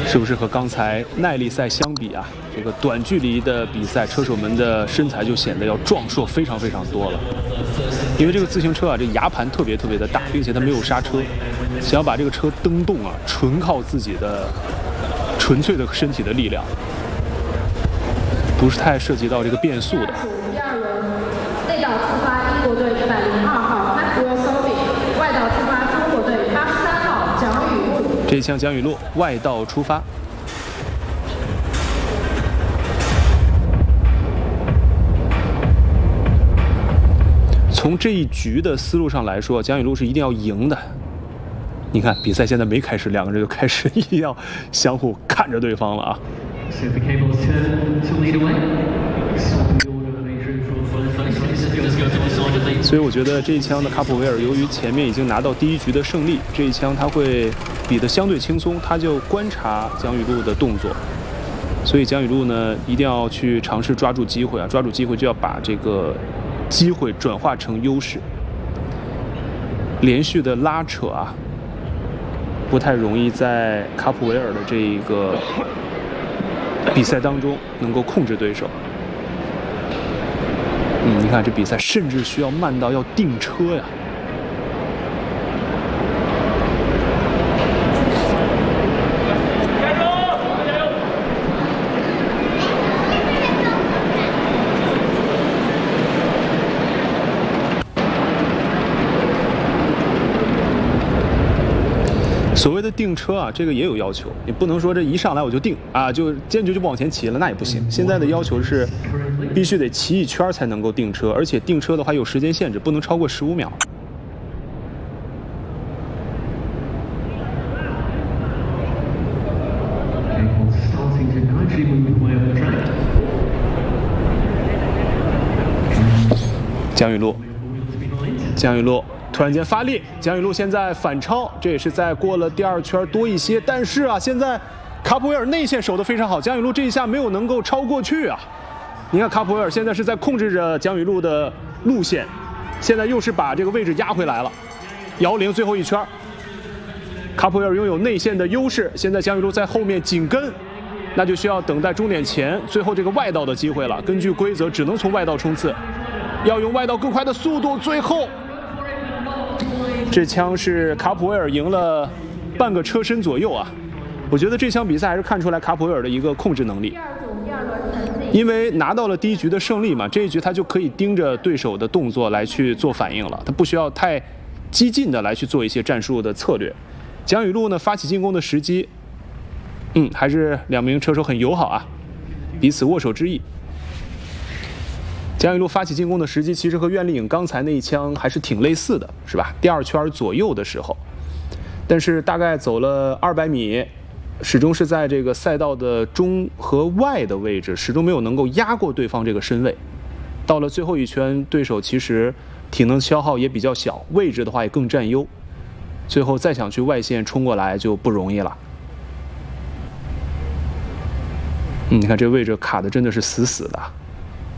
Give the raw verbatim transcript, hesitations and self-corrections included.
是不是和刚才耐力赛相比啊，这个短距离的比赛，车手们的身材就显得要壮硕非常非常多了。因为这个自行车啊，这牙盘特别特别的大，并且它没有刹车，想要把这个车蹬动啊，纯靠自己的纯粹的身体的力量，不是太涉及到这个变速的。 第二轮内道出发，英国队一百零二号 Maxwell Sobey， 外道出发，中国队八十三号蒋雨露。 这一枪蒋雨露外道出发。从这一局的思路上来说，蒋雨露是一定要赢的。你看，比赛现在没开始，两个人就开始一定要相互看着对方了啊！所以我觉得这一枪的卡普维尔，由于前面已经拿到第一局的胜利，这一枪他会比得相对轻松，他就观察蒋雨露的动作。所以蒋雨露呢，一定要去尝试抓住机会啊！抓住机会就要把这个机会转化成优势。连续的拉扯啊，不太容易在卡普维尔的这一个比赛当中能够控制对手。嗯，你看这比赛甚至需要慢到要定车呀。所谓的定车啊，这个也有要求，你不能说这一上来我就定啊，就坚决就不往前骑了，那也不行。现在的要求是，必须得骑一圈才能够定车，而且定车的话有时间限制，不能超过十五秒。蒋雨露，蒋雨露。突然间发力，蒋雨露现在反超，这也是在过了第二圈多一些。但是啊，现在卡普维尔内线守得非常好，蒋雨露这一下没有能够超过去啊。你看卡普维尔现在是在控制着蒋雨露的路线，现在又是把这个位置压回来了。摇铃最后一圈，卡普维尔拥有内线的优势，现在蒋雨露在后面紧跟，那就需要等待终点前最后这个外道的机会了。根据规则，只能从外道冲刺，要用外道更快的速度，最后。这枪是卡普维尔赢了半个车身左右啊！我觉得这场比赛还是看出来卡普维尔的一个控制能力。因为拿到了第一局的胜利嘛，这一局他就可以盯着对手的动作来去做反应了，他不需要太激进的来去做一些战术的策略。蒋雨露呢，发起进攻的时机，嗯，还是两名车手很友好啊，彼此握手致意。蒋雨露发起进攻的时机，其实和苑丽颖刚才那一枪还是挺类似的，是吧？第二圈左右的时候，但是大概走了二百米，始终是在这个赛道的中和外的位置，始终没有能够压过对方这个身位。到了最后一圈，对手其实体能消耗也比较小，位置的话也更占优，最后再想去外线冲过来就不容易了。嗯，你看这位置卡的真的是死死的。